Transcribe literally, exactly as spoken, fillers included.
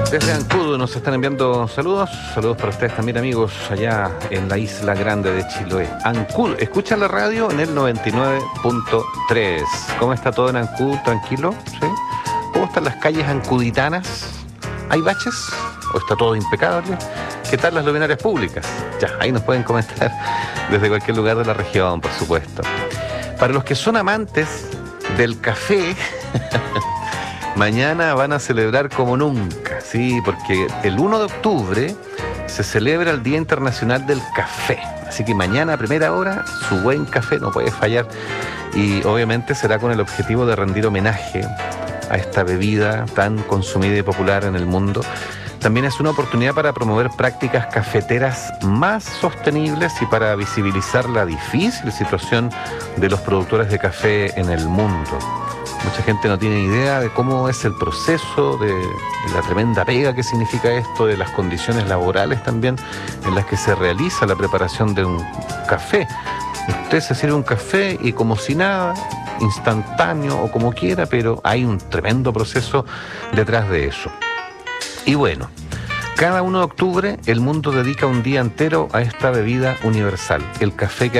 Desde Ancud nos están enviando saludos, saludos para ustedes también, amigos, allá en la isla grande de Chiloé. Ancud, escuchan la radio en el noventa y nueve punto tres. ¿Cómo está todo en Ancud? ¿Tranquilo? ¿Sí? ¿Cómo están las calles ancuditanas? ¿Hay baches? ¿O está todo impecable? ¿Qué tal las luminarias públicas? Ya, ahí nos pueden comentar desde cualquier lugar de la región, por supuesto. Para los que son amantes del café, mañana van a celebrar como nunca, sí, porque el uno de octubre se celebra el Día Internacional del Café. Así que mañana a primera hora su buen café no puede fallar y obviamente será con el objetivo de rendir homenaje a esta bebida tan consumida y popular en el mundo. También es una oportunidad para promover prácticas cafeteras más sostenibles y para visibilizar la difícil situación de los productores de café en el mundo. Mucha gente no tiene idea de cómo es el proceso, de, de la tremenda pega que significa esto, de las condiciones laborales también en las que se realiza la preparación de un café. Usted se sirve un café y como si nada, instantáneo o como quiera, pero hay un tremendo proceso detrás de eso. Y bueno, cada uno de octubre el mundo dedica un día entero a esta bebida universal, el café que